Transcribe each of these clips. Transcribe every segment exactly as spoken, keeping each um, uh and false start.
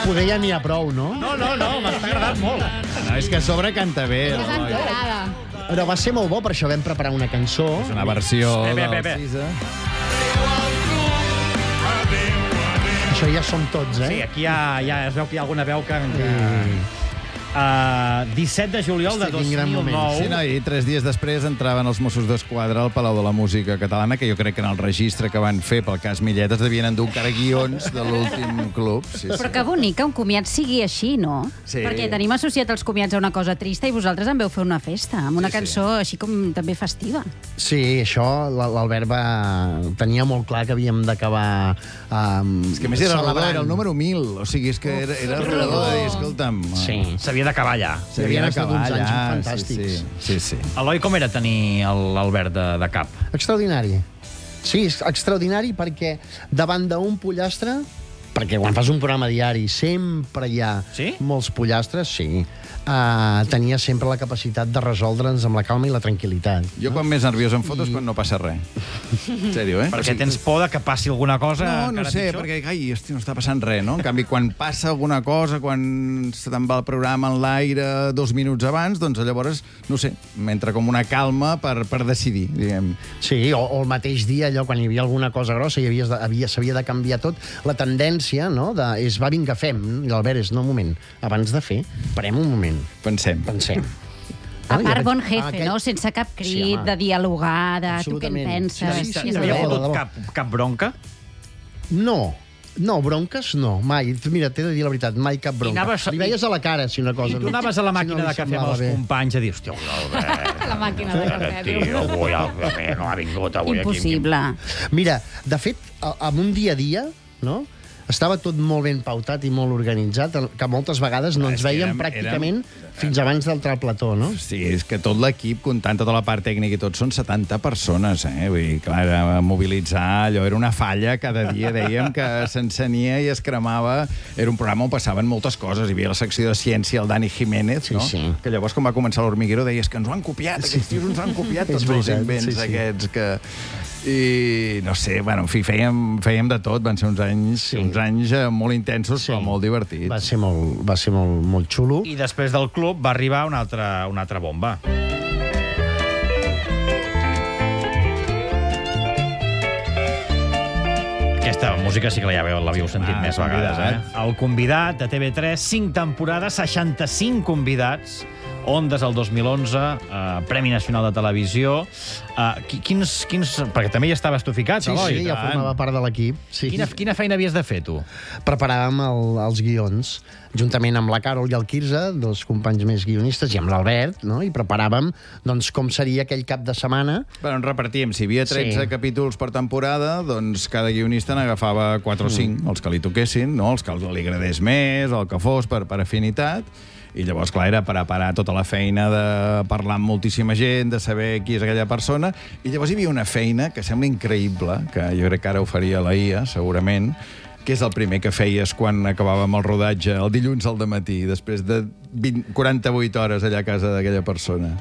Poder ja n'hi ha prou, no? No, no, no, m'està agradant molt. No, és que a sobre canta bé. És el noi. entrada. Però va ser molt bo, per això vam preparar una cançó. És una versió Bé, bé, bé, del bé. Sisa. Això ja som tots, eh? Sí, aquí ja, ja es veu que hi ha alguna veu que... Sí. Uh, disset de juliol de Estic dos en gran mil nou. moment. Sí, no, i tres dies després entraven els Mossos d'Esquadra al Palau de la Música Catalana, que jo crec que en el registre que van fer pel cas Millet es devien endur encara guions de l'últim club. Sí, Però sí. que bonic que un comiat sigui així, no? Sí. Perquè tenim associat els comiats a una cosa trista i vosaltres en veu fer una festa, amb una Sí, sí. cançó així com també festiva. Sí, això l'Albert va... tenia molt clar que havíem d'acabar um, És que a més era rodó, era el número mil. O sigui, és que era, era rodó de dir, escolta'm... Sí. S'havia d'acabar allà. Havien estat uns anys allà, fantàstics. Sí, sí, sí. Eloi, com era tenir el- l'Albert de, de cap? Extraordinari. Sí, és extraordinari perquè davant d'un pollastre, perquè quan fas un programa diari sempre hi ha Sí? molts pollastres, sí, uh, tenia sempre la capacitat de resoldre'ns amb la calma i la tranquil·litat. Jo quan més nerviós em foto és quan no passa res. En sèrio, eh? Perquè tens por de que passi alguna cosa No, no encara sé, pitjor? perquè, ai, hosti, no està passant res, no? En canvi, quan passa alguna cosa, quan se te'n va el programa en l'aire dos minuts abans, doncs llavors, no sé, m'entra com una calma per, per decidir, diguem. Sí, o, o el mateix dia, allò, quan hi havia alguna cosa grossa i havies de, havia, s'havia de canviar tot, la tendència, no?, de, és va, vinga, fem. I l'Albert és, no, un moment, abans de fer, parem un moment, Pensem. pensem. A No? I part, aquest- bon jefe, aquell- no? Sense cap Sí, crit, home. de dialogar, de tu què en Absolutament. penses. Sí, sí, sí, I és de Havia debò, allò. de fotut debò. cap, cap bronca? No, no, bronques no, mai. Mira, t'he de dir la veritat, mai cap bronca. anaves- Li veies a la cara si una cosa... I tu anaves a la màquina si no li de cafè amb semblava els bé. companys a dir, hòstia, l'Albert... La màquina de cafè, Tio, diu. avui el cafè no ha vingut avui Impossible. Mira, de fet, a- amb un dia a dia, no?, estava tot molt ben pautat i molt organitzat, que moltes vegades no És ens que veiem érem- pràcticament érem- fins abans d'entrar al plató, no? Sí, és que tot l'equip, comptant tota la part tècnica i tot, són setanta persones, eh? Vull dir, clar, era mobilitzar, allò era una falla, cada dia dèiem que s'encenia i es cremava. Era un programa on passaven moltes coses. Hi havia la secció de ciència, el Dani Jiménez, Sí, no? sí. Que llavors, quan va començar l'Hormiguero, deies que ens ho han copiat, aquests tios ens han copiat És tots els veritat, invents sí, sí. aquests que... I no sé, bueno, en fi, fèiem, fèiem de tot. Van ser uns anys, Sí. uns anys eh, molt intensos, Sí. però molt divertits. Va ser molt, va ser molt, molt xulo. I després del club va arribar una altra, una altra bomba. Aquesta música sí que la ja veu, l'havíeu sentit Ah, més vegades, eh? Convidat. El Convidat, de T V tres, cinc temporades, seixanta-cinc convidats, Ondes el dos mil onze, eh, Premi Nacional de Televisió. Eh, qui- quins, quins... Perquè també hi estaves tu ficat, Sí, Eloi. sí, ja tant. formava part de l'equip. Sí. Quina, quina feina havies de fer, tu? Preparàvem el, els guions, juntament amb la Carol i el Quirze, dos companys més guionistes, i amb l'Albert, no? I preparàvem doncs, com seria aquell cap de setmana. Bueno, en repartíem. Si hi havia tretze Sí. capítols per temporada, doncs cada guionista n'agafava quatre o cinc, els que li toquessin, no? Els que li agradés més, o el que fos, per, per afinitat. I llavors, clar, era preparar tota la feina de parlar amb moltíssima gent, de saber qui és aquella persona. I llavors hi havia una feina que sembla increïble, que jo crec que ara ho faria la I A, segurament, que és el primer que feies quan acabàvem el rodatge, el dilluns al dematí, després de vint, quaranta-vuit hores allà a casa d'aquella persona.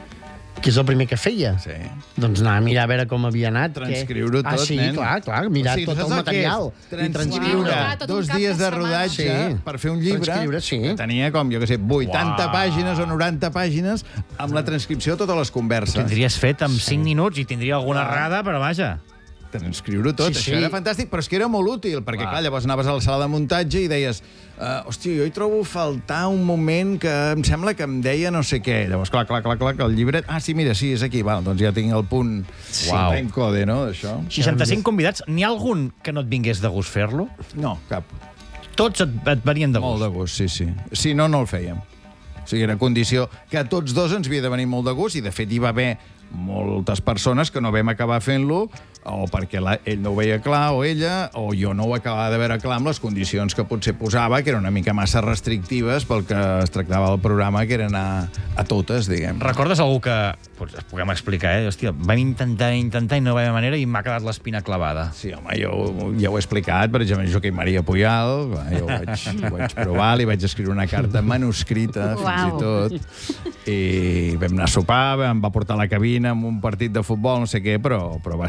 Que és el primer que feia. Sí. Doncs anar a mirar a veure com havia anat. Transcriure-ho què- tot, ah, sí, nen. clar, clar, mirar O sigui, tot saps el el que és? material. I Transcriure Uau. Tot un dos cap dies de de setmana. rodatge Sí. per fer un llibre, Transcriure, sí. que tenia com, jo què sé, vuitanta Uau. pàgines o noranta pàgines amb la transcripció de totes les converses. Tindries fet amb cinc minuts i tindria alguna errada, però vaja. Transcriure-ho tot, Sí, sí, sí. això era fantàstic, però és que era molt útil, perquè, Clar. clar, llavors anaves a la sala de muntatge i deies uh, hòstia, jo hi trobo faltar un moment que em sembla que em deia no sé què. Llavors, clar, clar, clar, clar, que el llibret... Ah, sí, mira, sí, és aquí. Val, doncs ja tinc el punt Uau. time code, no, d'això? seixanta-cinc convidats. N'hi ha algun que no et vingués de gust fer-lo? No, cap. Tots et, et venien de Molt gust. de gust, sí, sí. Si no, no el fèiem. O sigui, era condició que a tots dos ens havia de venir molt de gust i, de fet, hi va haver moltes persones que no vam acabar fent-lo o perquè la, ell no ho veia clar o ella, o jo no ho acabava de veure clar amb les condicions que potser posava, que eren una mica massa restrictives pel que es tractava del programa, que eren a, a totes, diguem. Recordes algú que... Pues, puguem explicar, eh? Hòstia, vam intentar, intentar i no va haver manera i m'ha quedat l'espina clavada. Sí, home, jo ja ho he explicat, per exemple, Joaquim Maria Puyal, jo ho vaig, ho vaig provar, li vaig escriure una carta manuscrita, fins Uau. i tot, i vam anar a sopar, em va portar a la cabina amb un partit de futbol, no sé què, però, però va ser un no,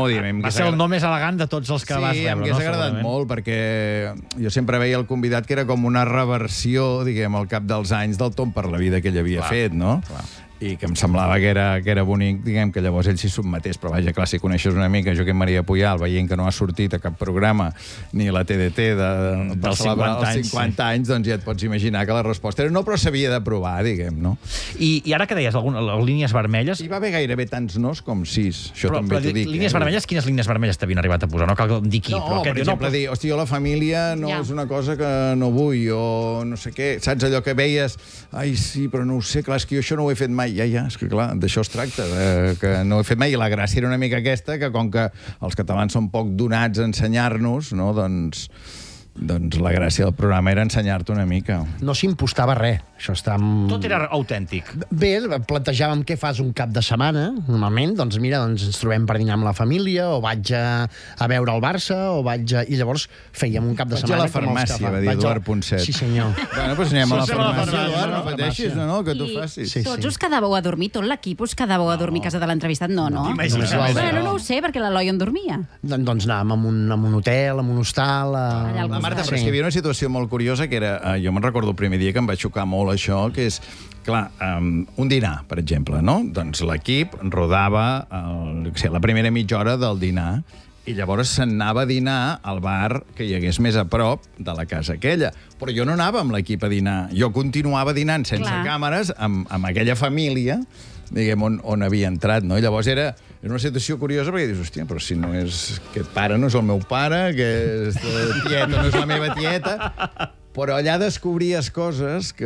no, diguem... Va ser el nom més elegant de tots els que sí, vas veure, em no? hagués agradat molt, perquè jo sempre veia el convidat que era com una reversió, diguem, al cap dels anys del Tom per la vida que ell havia Clar, fet, no? clar. I que em semblava que era, que era bonic, diguem, que llavors ell s'hi sotmetés. Però vaja, clar, si coneixes una mica Joaquim Maria Puyal, veient que no ha sortit a cap programa ni la T D T de, per Dels celebrar cinquanta els anys, cinquanta anys, doncs ja et pots imaginar que la resposta era no, però s'havia de provar, diguem, no? I, I ara que deies, alguna, les línies vermelles... Hi va haver gairebé tants nos com sis, això però, també però t'ho dic. línies eh? vermelles, quines línies vermelles t'havien arribat a posar? No cal dir qui, No, però per aquest diu, exemple, no, dir, hòstia, jo la família no Ja. és una cosa que no vull, o no sé què. Saps allò que veies? Ai, sí, però no ho sé, clar, és que jo això no ho he fet mai. Ja, ja, és que clar, d'això es tracta, de, que no ho he fet mai. I la gràcia era una mica aquesta, que com que els catalans són poc donats a ensenyar-nos, no, doncs... Doncs la gràcia del programa era ensenyar-te una mica. No s'impostava res. Això està... tot era autèntic. Bé, plantejàvem què fas un cap de setmana, normalment, doncs mira, doncs ens trobem per dinar amb la família, o vaig a, a veure el Barça, o vaig a... I llavors fèiem un cap de Vaig a setmana... la farmàcia, va dir Vaig a- Eduard Ponset. Sí, senyor. Bueno, doncs anem a la Això sembla la farmàcia, farmàcia, Eduard, no la pateixis, farmàcia. no, no, que tu I- facis. Sí, Tots sí. us quedàveu a dormir? Tot l'equip us quedàveu a dormir a casa de l'entrevistat? No, no? T'imagines? No, no, Bueno, no ho sé, perquè l'Eloi on dormia. Don- Doncs anàvem a un, a un hotel, a un hostal... A... Allà al La Marta, costat. però és que hi havia una situació molt curiosa que era, eh, jo me'n recordo el primer dia que em va xocar molt això, que és, clar, um, un dinar, per exemple, no? Doncs l'equip rodava el, o sigui, la primera mitja hora del dinar i llavors s'anava a dinar al bar que hi hagués més a prop de la casa aquella. Però jo no anava amb l'equip a dinar, jo continuava dinant sense Clar. càmeres amb, amb aquella família, diguem, on, on havia entrat, no? I llavors era, era una situació curiosa perquè dius, hòstia, però si no és... Aquest pare no és el meu pare, aquesta tieta no és la meva tieta... Però allà descobries coses que,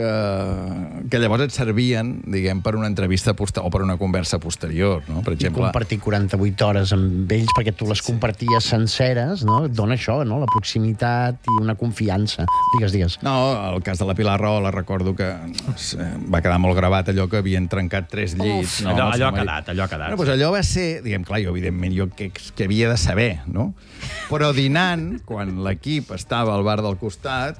que llavors et servien, diguem, per una entrevista poster, o per una conversa posterior, no? Per I exemple... compartir quaranta-vuit hores amb ells perquè tu les comparties senceres, no? Et dona això, no? La proximitat i una confiança. Digues, digues. No, el cas de la Pilar Rahola, recordo que eh, va quedar molt gravat allò que havien trencat tres llits. Uf, no? allò- El seu allò ha marit. quedat, allò ha quedat. Bueno, doncs allò va ser, diguem, clar, jo evidentment jo que, que havia de saber, no? Però dinant, quan l'equip estava al bar del costat,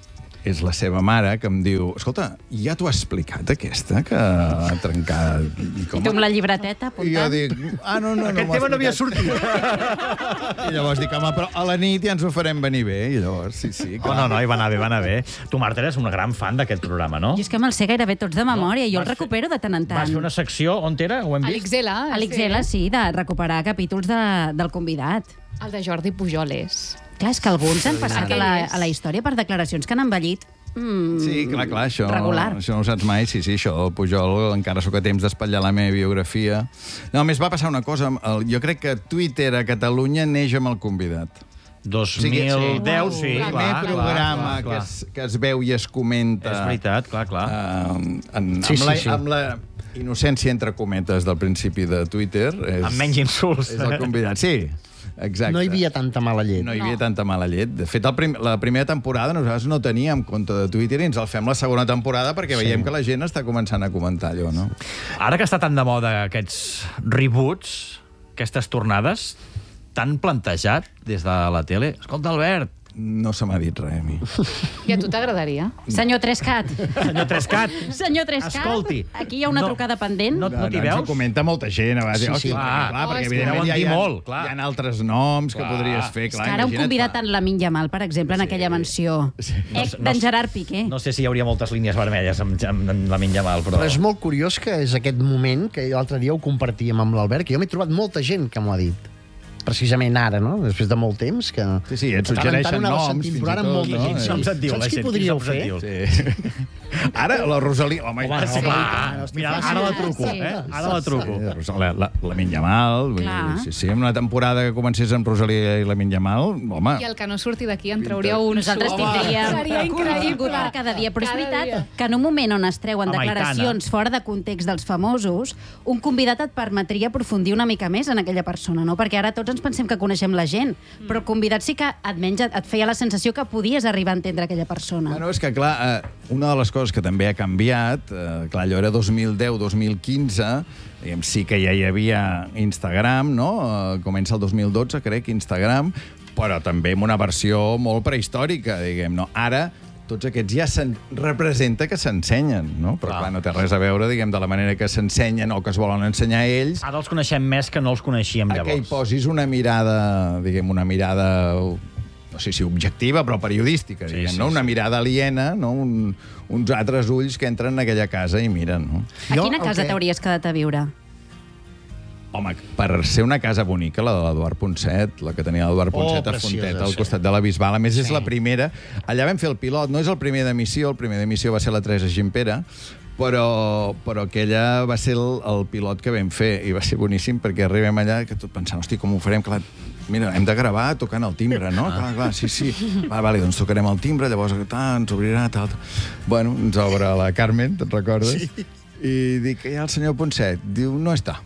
és la seva mare que em diu, escolta, ja t'ho ha explicat aquesta, que ha trencat... I, I tu amb la llibreteta I jo apuntant? dic, ah, no, no, Aquest no m'ho ha tema no havia explicat. sortit. I llavors dic, home, però a la nit ja ens ho farem venir bé. I llavors, sí, sí, Oh, no, no, i va anar bé, va anar bé. Tu, Marta, eres una gran fan d'aquest programa, no? Jo és que me'ls sé gairebé tots de memòria, jo vas els recupero de tant en tant. Vas fer una secció, on era? Ho hem A vist? l'Ixela. A l'Ixela, sí, de recuperar capítols de, del convidat. El de Jordi Pujoles. Clar, és que alguns han passat a Aquell la, és. a la història per declaracions que han envellit mm, Sí, clar, clar, això, regular. això no ho saps mai. Sí, sí, això, el Pujol, encara sóc a temps d'espatllar la meva biografia. No, a més, va passar una cosa. el- Jo crec que Twitter a Catalunya neix amb el convidat. dos O sigui, mil deu, el sí, primer clar, programa clar, clar, que, clar. es, que es veu i es comenta... És veritat, clar, clar. Uh, en, Sí, amb, sí, la, sí. amb la innocència, entre cometes, del principi de Twitter... És, Amb menys insults. És el convidat, sí. Exacte. No hi havia tanta mala llet. No hi havia tanta mala llet. De fet, el prim la primera temporada nosaltres no teníem compte de Twitter i ens el fem la segona temporada perquè veiem que la gent està començant a comentar allò, no? Ara que està tan de moda aquests reboots, aquestes tornades, t'han plantejat des de la tele... Escolta, Albert, No se m'ha dit res a mi. I a tu t'agradaria? Senyor Trescat. senyor Trescat, Senyor Trescat. Escolti, Aquí hi ha una no- trucada pendent. no- t'hi ens veus? ho comenta molta gent. A vegades, Sí, sí, sí. sí. Clar, clar, No, perquè és que evidentment deuen hi ha, dir hi ha, molt, clar. hi ha altres noms que Clar. podries fer. És Clar, que ara un imagina't, convidat clar. en Lamin Yamal, per exemple, en aquella mansió. No Ec sé- d'en Gerard Piqué. no sé si hi hauria moltes línies vermelles amb, amb, amb la Minja Mal, però... Però és molt curiós que és aquest moment que l'altre dia ho compartíem amb l'Albert, que jo m'he trobat molta gent que m'ho ha dit. Precisament ara, no? Després de molt temps que... Sí, sí, et de tant en tant suggereixen ho anaves noms, sentint, fins però i ara tot, molta no? gent, sí. Noms et diu, la Saps qui gent, podríeu noms et fer? diu. Sí. Ara, la Rosalia... Home, Home, sí. home, Ah, mira, ara la truco, Sí. eh? Ara la truco. Sí, la, la, la Min Yamal, vull Clar. dir, sí, sí, en una temporada que comencés amb Rosalia i la Min Yamal, home... I el que no surti d'aquí en trauria un Nosaltres suc. tindríem Seria contingut increïble. per cada dia. Però és Cada veritat dia. que en un moment on es treuen Home, declaracions fora de context dels famosos, un convidat et permetria aprofundir una mica més en aquella persona, no? Perquè ara tots ens pensem que coneixem la gent, però el convidat sí que almenys et, et feia la sensació que podies arribar a entendre aquella persona. Bueno, és que, clar, eh, una de les coses que també ha canviat, eh, clar, allò era dos mil deu dos mil quinze, diguem, sí que ja hi havia Instagram, no? Eh, comença el dos mil dotze, crec, Instagram, però també amb una versió molt prehistòrica, diguem, no? Ara tots aquests ja representa que s'ensenyen, no? Però, clar. clar, no té res a veure, diguem, de la manera que s'ensenyen o que es volen ensenyar ells. Ara els coneixem més que no els coneixíem llavors. Que hi posis una mirada, diguem, una mirada, no sé si objectiva, però periodística, diguem, sí, sí, no? Una sí. mirada aliena, no? Un, uns altres ulls que entren en aquella casa i miren, no? A quina casa okay. t'hauries quedat a viure? Home, per ser una casa bonica, la de l'Eduard Ponset, la que tenia l'Eduard Ponset oh, a Fontet, al costat de la Bisbal. A més, sí. és la primera. Allà vam fer el pilot, no és el primer d'emissió, el primer d'emissió va ser la Teresa Gimpera, però, però aquella va ser el, el pilot que vam fer, i va ser boníssim, perquè arribem allà que tot pensant, hosti, com ho farem? Clar, mira, hem de gravar tocant el timbre, no? Clar, clar, sí, sí. Va, vale, doncs tocarem el timbre, llavors ta, ens obrirà, tal, tal. Bueno, ens obre la Carmen, te'n recordes? Sí. I dic, hi ha el senyor Ponset. Diu, no està.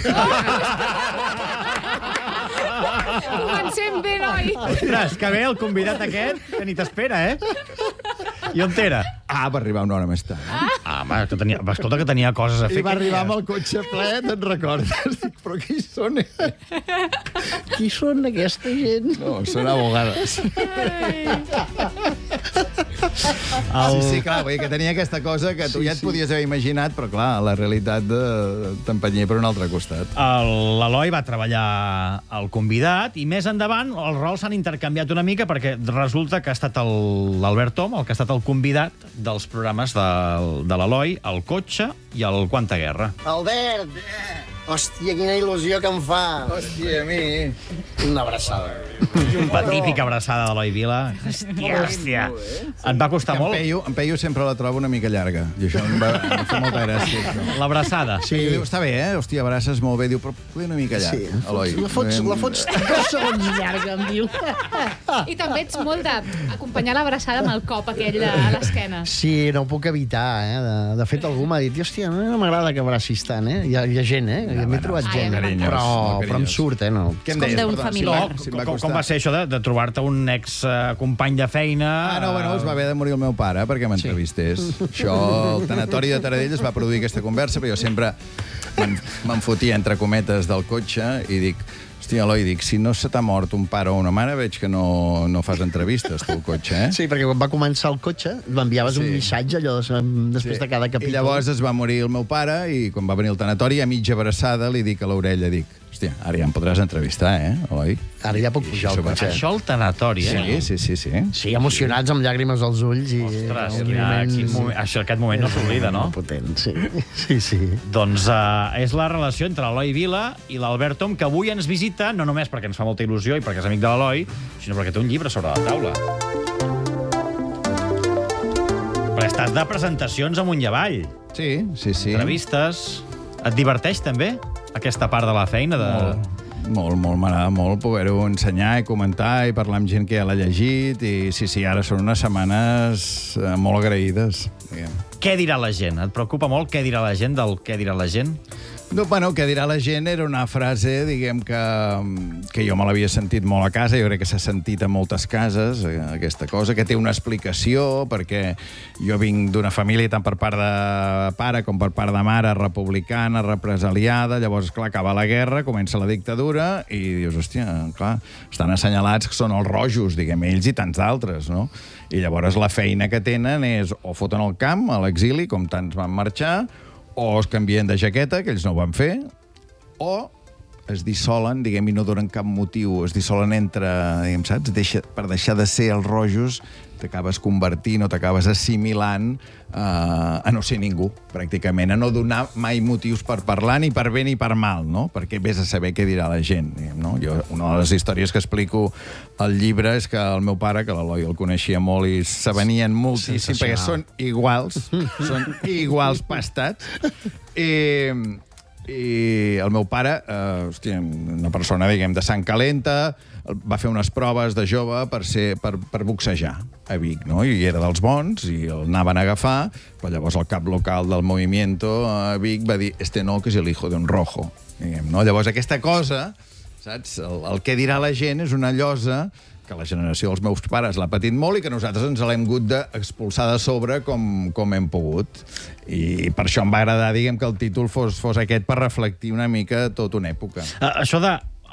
Comencem bé, noi. Ostres, que bé el convidat aquest, que ni t'espera, eh? I on era? Ah, va arribar una hora més tard. Ah, ah home, que tenia, escolta, que tenia coses a fer. I va arribar amb el cotxe ple, te'n recordes? Dic, però qui són? Qui són aquesta gent? No, són abogades. El... Sí, sí, clar, vull dir que tenia aquesta cosa que tu sí, ja et sí. podies haver imaginat, però clar, la realitat de... t'empenyia per un altre costat. L'Eloi va treballar al convidat i més endavant els rols s'han intercanviat una mica perquè resulta que ha estat l'Albert Tom el que ha estat el convidat dels programes de, de l'Eloi, el Cotxe i el Quanta Guerra. Albert! Hòstia, quina il·lusió que em fa! Hòstia, a mi... Una abraçada. La típica abraçada d'Eloi Vila. Hòstia, hòstia. Et va costar molt? En Peyu, en Peyu sempre la trobo una mica llarga. I això em va, em fa molta gràcia. L'abraçada. Sí. Diu, està bé, eh? Hòstia, abraces molt bé. Diu, però poder una mica llarga, sí. Eloi. La fots, la fots dos segons llarga, em diu. I també ets molt d'acompanyar l'abraçada amb el cop aquell a l'esquena. Sí, no ho puc evitar, eh? De, de fet, algú m'ha dit, hòstia, no m'agrada que abracis tant, eh? Hi ha, hi ha gent, eh? No, m'he trobat gent, Ai, carinyos, però, però em surt, eh? No. És com d'un familiar. No, com, com, com va ser això de, de trobar-te un ex-company de feina? Ah, no, bueno, es va haver de morir el meu pare perquè m'entrevistés. Sí. Això, el tanatori de Taradell es va produir aquesta conversa, però jo sempre me'n fotia entre cometes del cotxe i dic, hòstia, Eloi, dic, si no se t'ha mort un pare o una mare, veig que no, no fas entrevistes, tu, al cotxe, eh? Sí, perquè quan va començar el cotxe, m'enviaves sí. un missatge allò després sí. de cada capítol. I llavors es va morir el meu pare i quan va venir el tanatori, a mitja abraçada, li dic a l'orella, dic, hòstia, ara ja em podràs entrevistar, eh, Eloi? Ara ja puc pujar al cotxe. Això al tanatori, eh? Sí, sí, sí. Sí, sí emocionats, amb llàgrimes als ulls. I, ostres, quina, quin moment, això, aquest moment no s'oblida, no? Potent, sí. Sí, sí. Doncs uh, és la relació entre l'Eloi Vila i l'Albert Tom, que avui ens visita, no només perquè ens fa molta il·lusió i perquè és amic de l'Eloi, sinó perquè té un llibre sobre la taula. Perquè estàs de presentacions amunt i avall. Sí, sí, sí. Entrevistes. Et diverteix, també, aquesta part de la feina? De... Molt, molt, molt. M'agrada molt poder-ho ensenyar i comentar i parlar amb gent que ja l'ha llegit. I sí, sí, ara són unes setmanes molt agraïdes. Diguem. Què dirà la gent? Et preocupa molt què dirà la gent del què dirà la gent? No, bueno, què dirà la gent era una frase, diguem, que, que jo me l'havia sentit molt a casa, jo crec que s'ha sentit a moltes cases, aquesta cosa, que té una explicació, perquè jo vinc d'una família tant per part de pare com per part de mare republicana, represaliada, llavors, clar, acaba la guerra, comença la dictadura, i dius, hòstia, clar, estan assenyalats que són els rojos, diguem, ells i tants d'altres, no? I llavors la feina que tenen és o foten al camp, a l'exili, com tants van marxar, o es canvien de jaqueta, que ells no ho van fer, o es dissolen, diguem, i no donen cap motiu, es dissolen entre, diguem, saps? Deixa, per deixar de ser els rojos, t'acabes convertint o t'acabes assimilant uh, a no ser ningú, pràcticament, a no donar mai motius per parlar, ni per bé ni per mal, no? Perquè vés a saber què dirà la gent, diguem, no? Jo, una de les històries que explico al llibre és que el meu pare, que l'Eloi el coneixia molt i s'avenien moltíssim, perquè són iguals, són iguals pastats, i... I el meu pare, eh, hòstia, una persona, diguem, de sang calenta, va fer unes proves de jove per, ser, per, per boxejar a Vic, no? I era dels bons, i el anaven a agafar, però llavors el cap local del Movimiento a Vic va dir, este no, que és el hijo de un rojo, diguem, no? Llavors aquesta cosa, saps? El, el que dirà la gent és una llosa que la generació dels meus pares l'ha patit molt i que nosaltres ens l'hem hagut d'expulsar de sobre com, com hem pogut. I per això em va agradar, diguem, que el títol fos, fos aquest per reflectir una mica tota una època. Uh, això de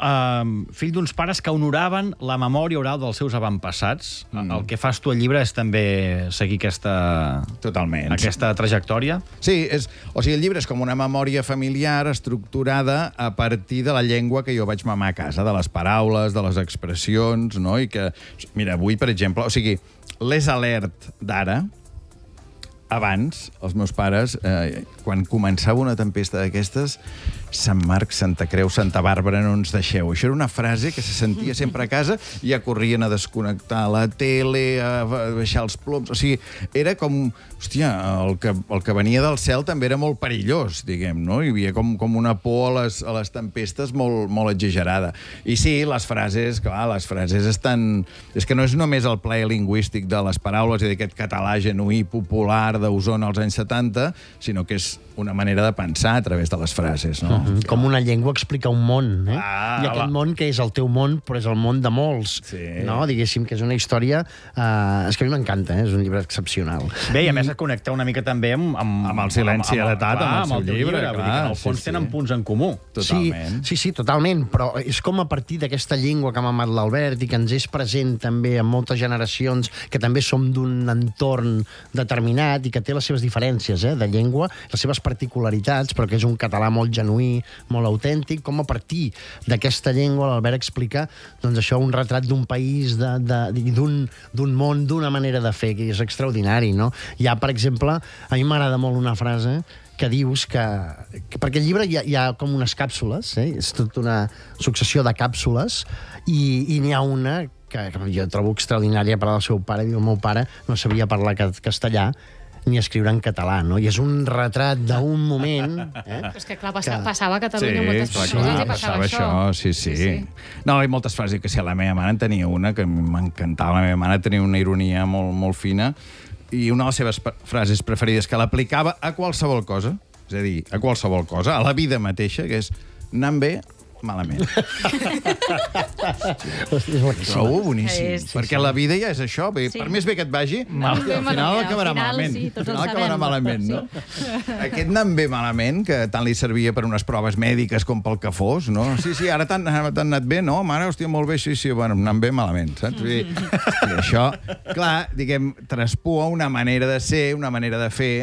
eh, fill d'uns pares que honoraven la memòria oral dels seus avantpassats. Mm. El que fas tu al llibre és també seguir aquesta, Totalment. aquesta trajectòria. Sí, és, o sigui, el llibre és com una memòria familiar estructurada a partir de la llengua que jo vaig mamar a casa, de les paraules, de les expressions, no? I que, mira, avui, per exemple, o sigui, l'És Alert d'ara, abans, els meus pares, eh, quan començava una tempesta d'aquestes, Sant Marc, Santa Creu, Santa Bàrbara, no ens deixeu. Això era una frase que se sentia sempre a casa i ja corrien a desconnectar la tele, a baixar els ploms... O sigui, era com... Hòstia, el que, el que venia del cel també era molt perillós, diguem, no? Hi havia com, com una por a les, a les tempestes molt, molt exagerada. I sí, les frases, clar, les frases estan... És que no és només el plaer lingüístic de les paraules i d'aquest català genuí popular d'Osona als anys setanta, sinó que és una manera de pensar a través de les frases, no? Mm-hmm. Com una llengua explica un món, eh? Ah, I aquest va. món que és el teu món, però és el món de molts. Sí. No? Diguéssim que és una història... Eh, és que a mi m'encanta, eh? És un llibre excepcional. Bé, i a més et connecta una mica també amb... Amb, Amb el silenci heretat, clar, amb el seu teu llibre, Vull dir clar, que en el fons sí, sí. tenen punts en comú. Totalment. Sí, sí, sí, totalment, però és com a partir d'aquesta llengua que ha mamat l'Albert i que ens és present també en moltes generacions, que també som d'un entorn determinat i que té les seves diferències, eh, de llengua, les seves particularitats, però que és un català molt genuí, molt autèntic, com a partir d'aquesta llengua l'Albert explica, doncs això, un retrat d'un país, de, de, d'un, d'un món, d'una manera de fer, que és extraordinari, no? Hi ha, per exemple, a mi m'agrada molt una frase que dius que... que perquè al llibre hi ha, hi ha com unes càpsules, eh? És tota una successió de càpsules, i, i n'hi ha una que, que jo trobo extraordinària, parlar del seu pare. Diu, el meu pare no sabia parlar castellà ni escriure en català, no? I és un retrat d'un moment... Eh? Però és que, clar, passa, Que- passava a Catalunya Sí, moltes clar, coses clar, i passava, això. Sí, sí. Sí, sí. No, i moltes frases, que si la meva mare en tenia una, que m'encantava, la meva mare tenia una ironia molt, molt fina, i una de les seves pa- frases preferides, que l'aplicava a qualsevol cosa, és a dir, a qualsevol cosa, a la vida mateixa, que és anant bé, malament. Hosti, és boníssim. Trobo boníssim, Sí, sí, perquè la vida ja és això. Bé, Sí. per més bé que et vagi, Anant hòstia, bé, al final malament. acabarà Al final, malament. sí, tots al ho final acabarà sabem. malament, no? Aquest anant bé malament, que tant li servia per unes proves mèdiques com pel que fos, no? Sí, sí, ara t'han anat bé, no? Mare, hòstia, molt bé, sí, sí, bueno, anant bé malament, saps? Vull dir, hòstia, això, clar, diguem, traspua una manera de ser, una manera de fer,